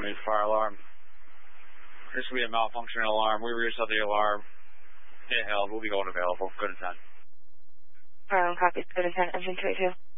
We'll need fire alarm. This will be a malfunctioning alarm. We reset the alarm. It held. We'll be going available. Good intent. Fire alarm copies. Good intent. Engine 282.